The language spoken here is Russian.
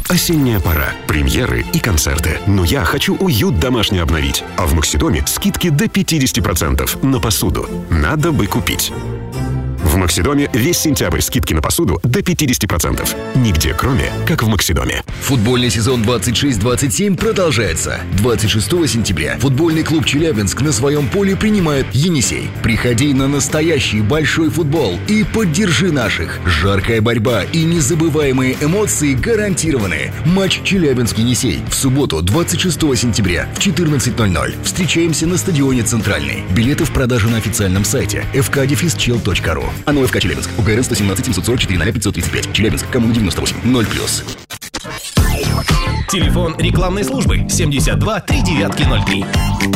Осенняя пора, премьеры и концерты. Но я хочу уют домашний обновить. А в Максидоме скидки до 50% на посуду. Надо бы купить. В Максидоме весь сентябрь скидки на посуду до 50%. Нигде, кроме как в Максидоме. Футбольный сезон 26-27 продолжается. 26 сентября футбольный клуб «Челябинск» на своем поле принимает «Енисей». Приходи на настоящий большой футбол и поддержи наших. Жаркая борьба и незабываемые эмоции гарантированы. Матч «Челябинск-Енисей» в субботу 26 сентября в 14:00. Встречаемся на стадионе «Центральный». Билеты в продажу на официальном сайте fk-chel.ru. АНО ФК Челябинск. УГРН 117 744 0535. Челябинск. Коммуна 98. 0+. Телефон рекламной службы 72 3903.